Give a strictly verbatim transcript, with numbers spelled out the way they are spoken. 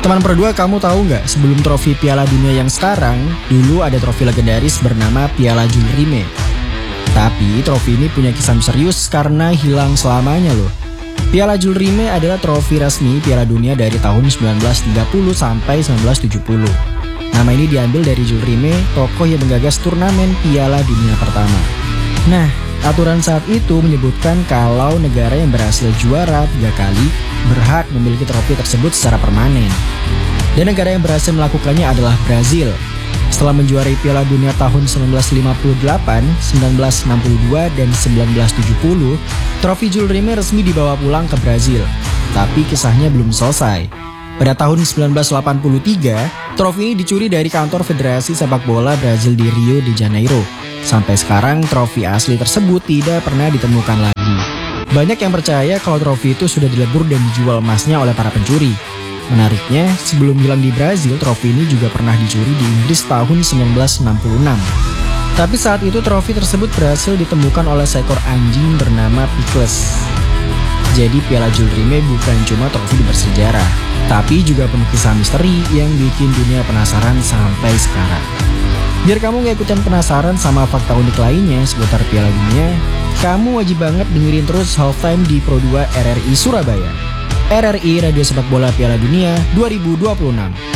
Teman berdua, kamu tahu nggak sebelum trofi Piala Dunia yang sekarang, dulu ada trofi legendaris bernama Piala Jules Rimet. Tapi trofi ini punya kisah misterius karena hilang selamanya loh. Piala Jules Rimet adalah trofi resmi Piala Dunia dari tahun sembilan belas tiga puluh sampai sembilan belas tujuh puluh. Nama ini diambil dari Jules Rimet, tokoh yang menggagas turnamen Piala Dunia pertama. Nah, aturan saat itu menyebutkan kalau negara yang berhasil juara tiga kali berhak memiliki trofi tersebut secara permanen. Dan negara yang berhasil melakukannya adalah Brazil. Setelah menjuarai Piala Dunia tahun seribu sembilan ratus lima puluh delapan, seribu sembilan ratus enam puluh dua, dan seribu sembilan ratus tujuh puluh, trofi Jules Rimet resmi dibawa pulang ke Brazil. Tapi kisahnya belum selesai. Pada tahun seribu sembilan ratus delapan puluh tiga, trofi ini dicuri dari kantor Federasi Sepak Bola Brazil di Rio de Janeiro. Sampai sekarang trofi asli tersebut tidak pernah ditemukan lagi. Banyak yang percaya kalau trofi itu sudah dilebur dan dijual emasnya oleh para pencuri. Menariknya, sebelum hilang di Brazil, trofi ini juga pernah dicuri di Inggris tahun seribu sembilan ratus enam puluh enam. Tapi saat itu trofi tersebut berhasil ditemukan oleh seekor anjing bernama Pickles. Jadi Piala Jules Rimet bukan cuma trofi bersejarah, tapi juga penuh kisah misteri yang bikin dunia penasaran sampai sekarang. Biar kamu gak ikutan penasaran sama fakta unik lainnya seputar Piala Dunia, kamu wajib banget dengerin terus Halftime di Pro dua R R I Surabaya. R R I Radio Sepak Bola Piala Dunia dua ribu dua puluh enam.